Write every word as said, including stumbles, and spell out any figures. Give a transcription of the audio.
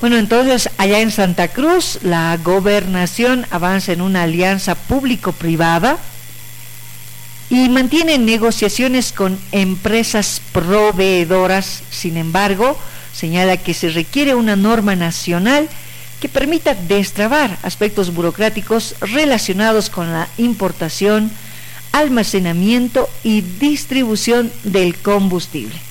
Bueno, entonces allá en Santa Cruz la gobernación avanza en una alianza público-privada y mantiene negociaciones con empresas proveedoras. Sin embargo, señala que se requiere una norma nacional que permita destrabar aspectos burocráticos relacionados con la importación, almacenamiento y distribución del combustible.